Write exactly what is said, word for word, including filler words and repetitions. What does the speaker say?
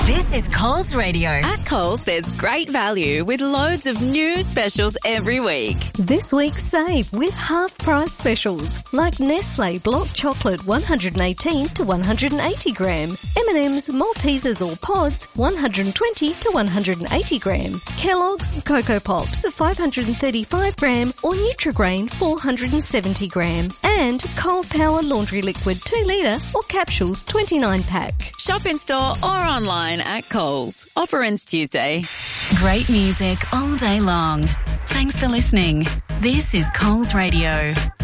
This is Coles Radio. At Coles, there's great value with loads of new specials every week. This week, save with half-price specials like Nestle Block Chocolate one hundred eighteen to one hundred eighty gram, M and M's Maltesers or Pods one hundred twenty to one hundred eighty gram, Kellogg's Cocoa Pops five hundred thirty-five gram or Nutrigrain four hundred seventy gram, and Cold Power Laundry Liquid two litre or capsules twenty-nine pack. Shop in store or online at Coles. Offer ends Tuesday. Great music all day long. Thanks for listening. This is Coles Radio.